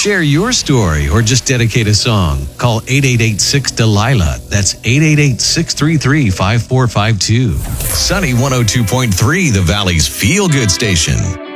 Share your story or just dedicate a song. Call 888-6-DELILA. That's 888-633-5452. Sunny 102.3, the Valley's feel-good station.